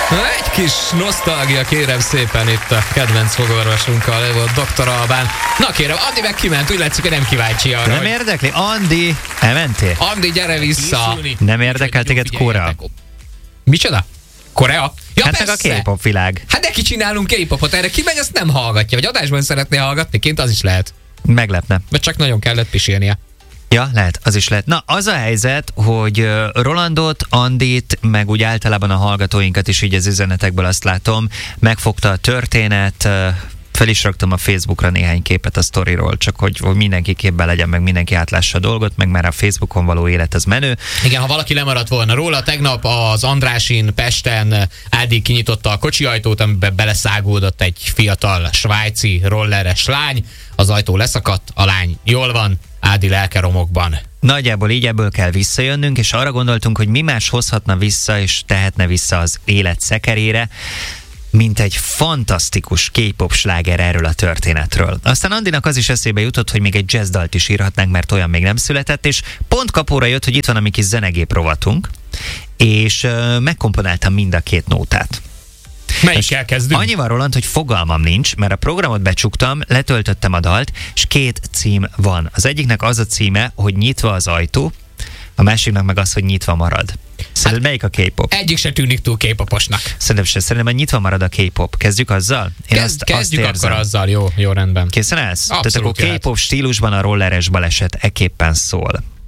Egy kis nosztalgia, kérem szépen, itt a kedvenc fogorvosunkkal, ő volt Dr. Albán. Na kérem, Andi meg kiment, úgy látszik, hogy nem kíváncsi arra. Nem érdekli? Andi, elmentél? Andi, gyere vissza. Nem érdekel téged Korea? Micsoda? Korea? Ja, hát meg a K-pop világ. Hát neki csinálunk K-popot, erre ki megy, azt nem hallgatja. Vagy adásban szeretné hallgatni, ként az is lehet. Meglepne. Vagy csak nagyon kellett pisilnie. Ja, lehet, az is lehet. Na, az a helyzet, hogy Rolandot, Andit, meg úgy általában a hallgatóinkat is így az üzenetekből azt látom, megfogta a történet, fel is raktam a Facebookra néhány képet a sztoriról, csak hogy mindenki képben legyen, meg mindenki átlássa a dolgot, meg már a Facebookon való élet az menő. Igen, ha valaki lemaradt volna róla, tegnap az Andrásin, Pesten Ádi kinyitotta a kocsi ajtót, amiben beleszágódott egy fiatal svájci rolleres lány, az ajtó leszakadt, a lány jól van, Ádi lelke romokban. Nagyjából így ebből kell visszajönnünk, és arra gondoltunk, hogy mi más hozhatna vissza, és tehetne vissza az élet szekerére, mint egy fantasztikus K-pop sláger erről a történetről. Aztán Andinak az is eszébe jutott, hogy még egy jazzdalt is írhatnánk, mert olyan még nem született, és pont kapóra jött, hogy itt van a mi kis zenegép rovatunk, és megkomponáltam mind a két nótát. Melyikkel kezdünk? Annyi van, Roland, hogy fogalmam nincs, mert a programot becsuktam, letöltöttem a dalt, és két cím van. Az egyiknek az a címe, hogy nyitva az ajtó, a másiknak meg az, hogy nyitva marad. Szerinted melyik a K-pop? Egyik se tűnik túl K-poposnak. Szerintem, hogy nyitva marad a K-pop. Kezdjük azzal? Kezdjük akkor azzal, jó rendben. Készen állsz? Abszolút. Tehát akkor K-pop stílusban a rolleres baleset ekképpen szól.